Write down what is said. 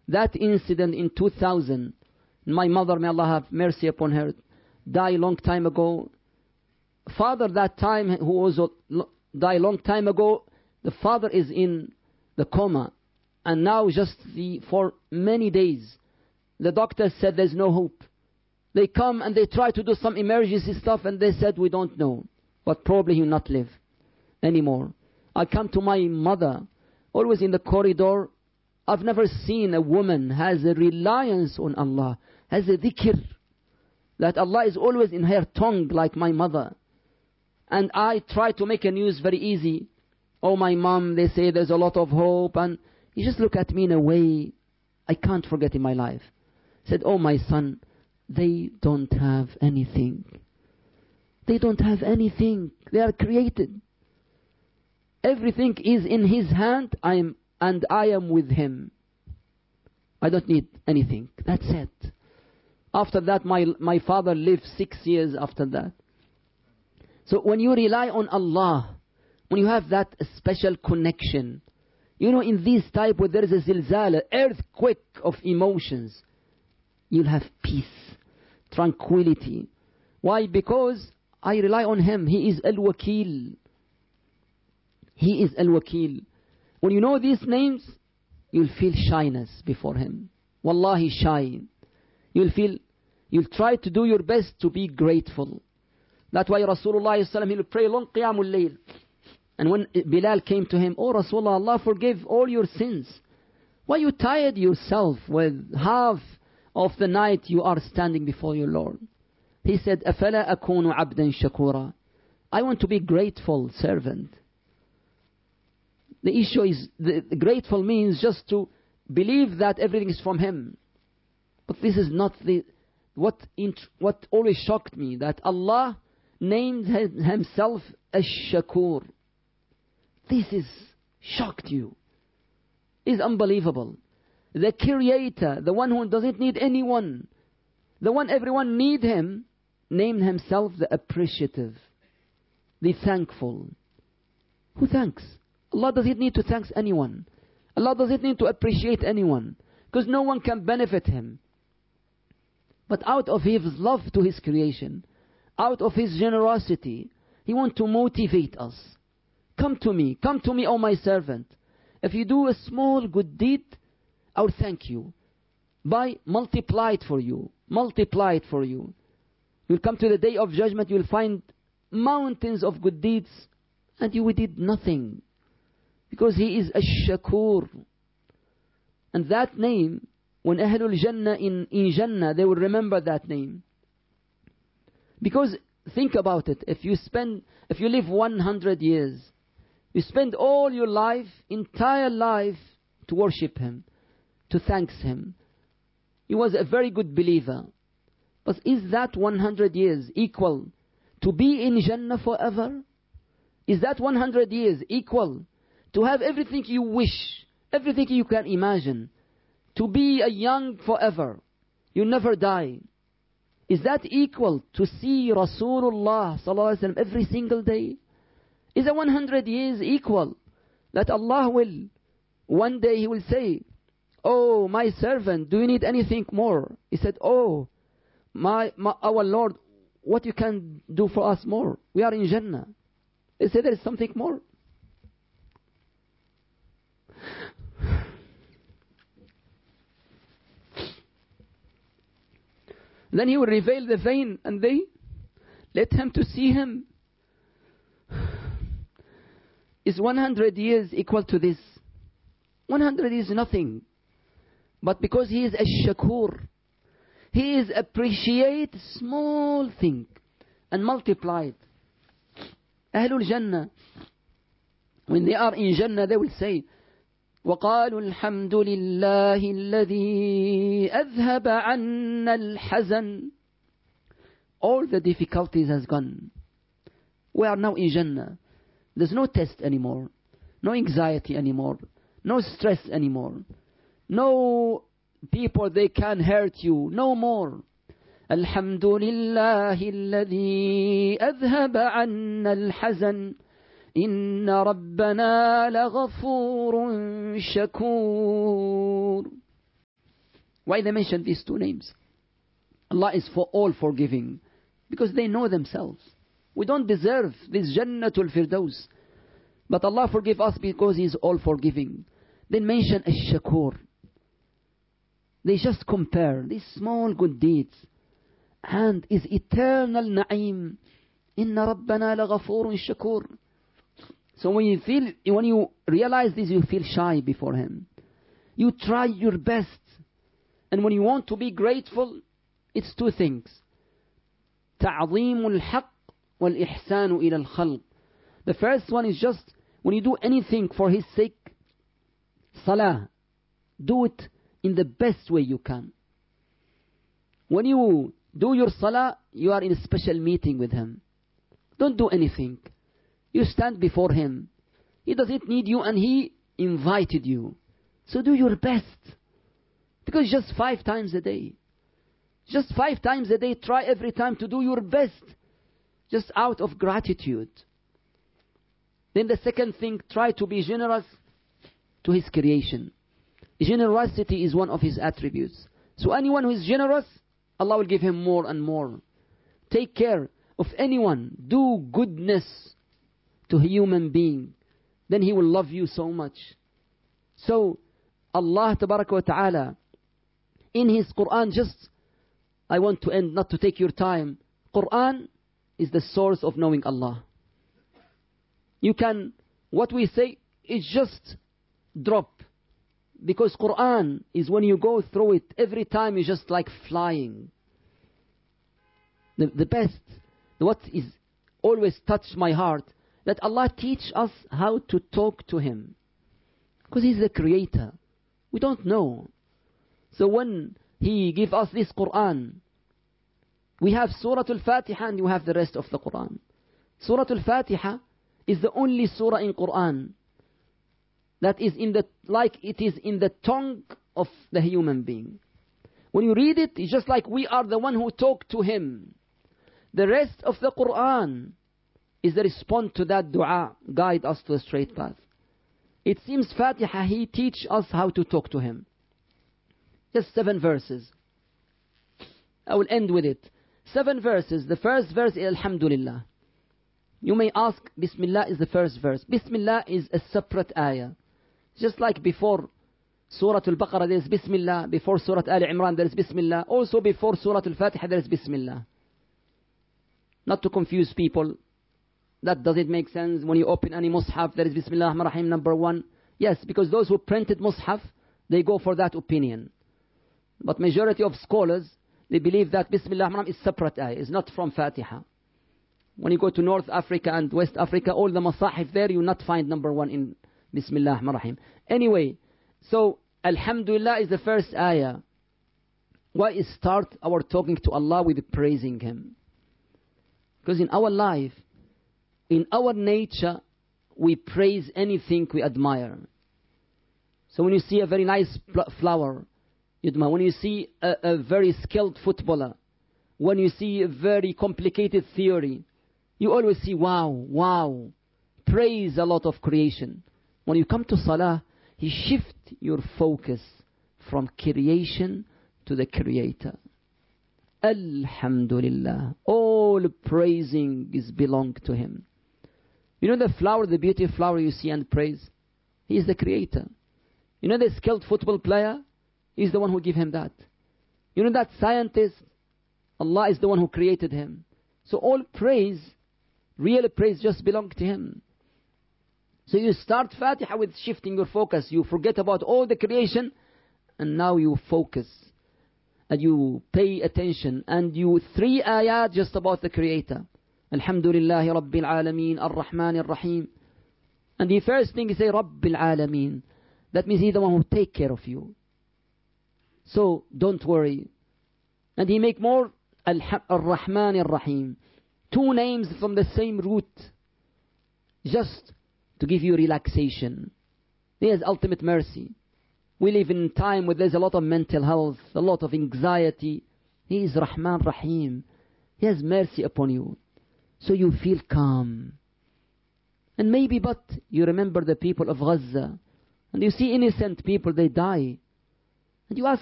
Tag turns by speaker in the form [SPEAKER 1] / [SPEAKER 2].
[SPEAKER 1] That incident in 2000, my mother, may Allah have mercy upon her, died a long time ago. Father that time, who also died a long time ago, the father is in the coma. And now for many days, the doctor said there's no hope. They come and they try to do some emergency stuff and they said we don't know. But probably he will not live anymore. I come to my mother, always in the corridor. I've never seen a woman has a reliance on Allah, has a dhikr, that Allah is always in her tongue like my mother. And I try to make a news very easy. Oh, my mom, they say there's a lot of hope. And he just look at me in a way I can't forget in my life. Said, oh, my son, they don't have anything. They don't have anything. They are created. Everything is in his hand, I am with him. I don't need anything. That's it. After that, my father lived 6 years after that. So when you rely on Allah, when you have that special connection, in this type where there is a zilzala, earthquake of emotions, you'll have peace, tranquility. Why? Because I rely on him. He is Al-Wakil. He is Al-Wakil. When you know these names, you'll feel shyness before him. Wallahi, shy. You'll try to do your best to be grateful. That's why Rasulullah sallallahu he'll pray long Qiyamul Layl. And when Bilal came to him, oh Rasulullah, Allah forgive all your sins. Why you tired yourself with half of the night you are standing before your Lord? He said, أَفَلَا أَكُونُ عَبْدًا شَكُورًا. I want to be grateful servant. The issue is, the grateful means just to believe that everything is from him. But this is not what always shocked me, that Allah named himself Ash-Shakur. This is shocked you. Is unbelievable. The creator, the one who doesn't need anyone, the one everyone need him, named himself the appreciative, the thankful. Who thanks? Allah doesn't need to thank anyone. Allah doesn't need to appreciate anyone, because no one can benefit him. But out of his love to his creation, out of his generosity, he wants to motivate us. Come to me, O my servant. If you do a small good deed, I will thank you. Multiply it for you. You'll come to the day of judgment, you'll find mountains of good deeds, and you did nothing. Because he is Ash-Shakur. And that name, when Ahlul Jannah in Jannah, they will remember that name. Because think about it, if you live 100 years, you spend all your life, entire life, to worship him, to thank him. He was a very good believer. But is that 100 years equal to be in Jannah forever? Is that 100 years equal to have everything you wish, everything you can imagine, to be a young forever, you never die? Is that equal to see Rasulullah sallallahu alaihi wasallam every single day? Is the 100 years equal that Allah will, one day he will say, oh, my servant, do you need anything more? He said, oh, our Lord, what you can do for us more? We are in Jannah. He said, there is something more. Then he will reveal the vein and they let him to see him. Is 100 years equal to this? 100 is nothing. But because he is a shakur, he is appreciate small thing and multiply it. Ahlul Jannah, when they are in Jannah, they will say, وَقَالُوا الْحَمْدُ لِلَّهِ الَّذِي أَذْهَبَ عَنَّا الْحَزَنَ. All the difficulties has gone. We are now in Jannah. There's no test anymore, no anxiety anymore, no stress anymore, no people they can hurt you, no more. الحمد لله الذي أذهب عنا الحزن إن ربنا لغفور شكور. Why they mentioned these two names? Allah is for all forgiving, because they know themselves. We don't deserve this Jannatul Firdaus, but Allah forgive us because He is all forgiving. Then mention Ash-Shakur. They just compare these small good deeds and His eternal na'im. Inna Rabbana laghafurun shakur. So when you realize this, you feel shy before Him. You try your best. And when you want to be grateful, it's two things. تعظيم الحق والإحسان إلى الخلق. The first one is just when you do anything for His sake, salah, do it in the best way you can. When you do your salah, you are in a special meeting with Him. Don't do anything. You stand before Him. He doesn't need you and He invited you. So do your best. Because just 5 times a day. Just 5 times a day, try every time to do your best. Just out of gratitude. Then the second thing, try to be generous to His creation. Generosity is one of His attributes. So anyone who is generous, Allah will give him more and more. Take care of anyone. Do goodness to a human being. Then He will love you so much. So Allah Tabaraka wa Ta'ala in His Quran, I want to end, not to take your time. Quran is the source of knowing Allah. What we say is just drop. Because Quran is when you go through it, every time you're just like flying. The best, what is always touched my heart, that Allah teach us how to talk to Him. Because He's the Creator. We don't know. So when He give us this Quran, we have Surah Al-Fatiha and you have the rest of the Quran. Surah Al-Fatiha is the only surah in Quran that is like it is in the tongue of the human being. When you read it, it's just like we are the one who talk to Him. The rest of the Quran is the response to that dua, guide us to the straight path. It seems Fatiha, He teach us how to talk to Him. Just 7 verses. I will end with it. 7 verses. The first verse is Alhamdulillah. You may ask, Bismillah is the first verse. Bismillah is a separate ayah. Just like before Surah Al-Baqarah there is Bismillah. Before Surah Al Imran there is Bismillah. Also before Surah Al-Fatiha there is Bismillah. Not to confuse people. That doesn't make sense. When you open any Mus'haf there is Bismillah Ar-Rahman Ar-Rahim number 1. Yes, because those who printed Mus'haf, they go for that opinion. But majority of scholars, they believe that Bismillah Ar-Rahman is separate ayah. It's not from Fatiha. When you go to North Africa and West Africa, all the masahif there, you will not find number 1 in Bismillah Ar-Rahman Ar-Rahim. Anyway, so Alhamdulillah is the first ayah. Why is start our talking to Allah with praising Him? Because in our life, in our nature, we praise anything we admire. So when you see a very nice flower, you admire. When you see a very skilled footballer, when you see a very complicated theory, you always see, wow, praise a lot of creation. When you come to Salah, He shifts your focus from creation to the Creator. Alhamdulillah. All praising is belong to Him. You know the flower, the beauty flower you see and praise? He is the Creator. You know the skilled football player? He is the one who gave him that. You know that scientist? Allah is the one who created him. So all praise, real praise just belongs to Him. So you start Fatiha with shifting your focus. You forget about all the creation and now you focus. And you pay attention. And you 3 ayat just about the Creator. Alhamdulillahi Rabbil Alameen Ar-Rahman Ar-Rahim. And the first thing is say Rabbil Alameen. That means He's the one who take care of you. So don't worry. And He make more Ar-Rahman Ar-Rahim. 2 names from the same root. Just to give you relaxation. He has ultimate mercy. We live in a time where there's a lot of mental health, a lot of anxiety. He is Rahman Rahim. He has mercy upon you. So you feel calm. And maybe but you remember the people of Gaza. And you see innocent people, they die. And you ask